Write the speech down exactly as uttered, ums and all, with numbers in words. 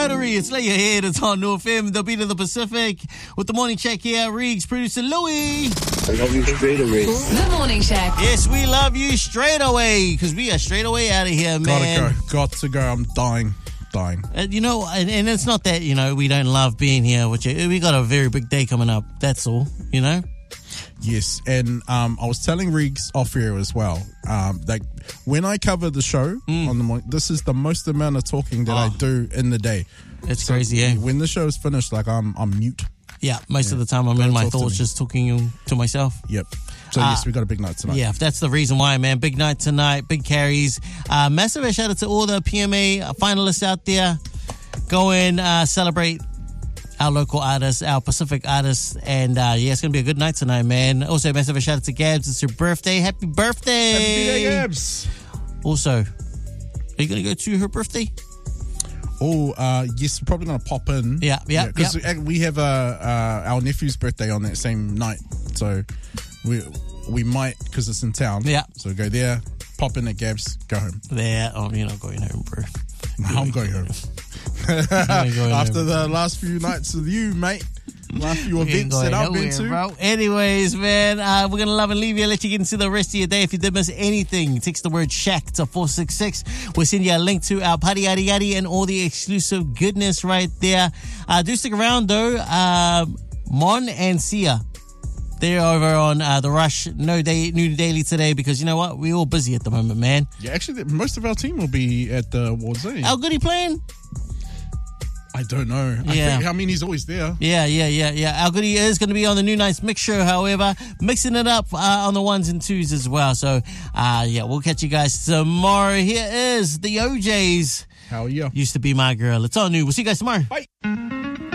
Rotary. It's Lay Your Head. It's on North F M, the beat of the Pacific. With the morning check here, Riggs, producer Louis. I love you straight away. The morning check. Yes, we love you straight away because we are straight away out of here, man. Gotta go. Got to go. I'm dying. Dying. Uh, you know, and, and it's not that, you know, we don't love being here. Which we got a very big day coming up. That's all, you know. Yes, and um, I was telling Riggs off air as well. Um, like when I cover the show Mm. on the morning, this is the most amount of talking that Oh. I do in the day. It's so crazy, eh? When the show is finished, like I'm, I'm mute. Yeah, most Yeah. of the time I'm Don't in my talk to thoughts, me. just talking to myself. Yep. So Uh, yes, we got a big night tonight. Yeah, that's the reason why, man. Big night tonight, big carries. Uh, massive shout out to all the P M A finalists out there. Go and uh, celebrate our local artists, our Pacific artists. And uh, yeah, it's going to be a good night tonight, man. Also, massive shout out to Gabs. It's your birthday. Happy birthday. Happy birthday, Gabs. Also, are you going to go to her birthday? Oh, uh, yes, we're probably going to pop in. Yeah, yeah, Because yeah. we have uh, uh, our nephew's birthday on that same night. So we we might, because it's in town. Yeah. So go there, pop in at Gabs, go home. There. Oh, you're not going home, bro. I'm going home. going After home. the last few nights with you, mate. Last few We ain't events that going I've been nowhere, to. bro. Anyways, man, uh, we're going to love and leave you, let you get into the rest of your day. If you did miss anything, text the word shack to four six six. We'll send you a link to our Pari Yadi Yadi and all the exclusive goodness right there. Uh, do stick around, though. Uh, Mon and Sia, they're over on uh, The Rush, no day, new daily today, because you know what? We're all busy at the moment, man. Yeah, actually, most of our team will be at the awards. Eh? How good he playing? I don't know. I, Yeah. think, I mean, he's always there. Yeah, yeah, yeah, yeah. Al Goody is going to be on the New Nights Mix Show, however, mixing it up uh, on the ones and twos as well. So, uh, yeah, we'll catch you guys tomorrow. Here is the O Js. How are you? Used to be my girl. It's all new. We'll see you guys tomorrow. Bye.